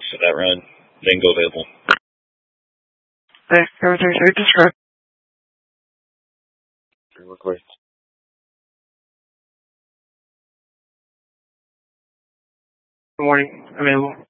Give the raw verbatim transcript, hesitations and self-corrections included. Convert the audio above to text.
for that run. Bingo available. Hey, everything's eight to strike. Request. Good morning. Available.